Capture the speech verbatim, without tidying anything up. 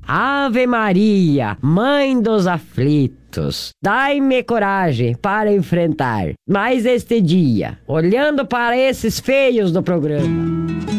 Ave Maria, Mãe dos aflitos, dai-me coragem para enfrentar mais este dia, olhando para esses feios do programa.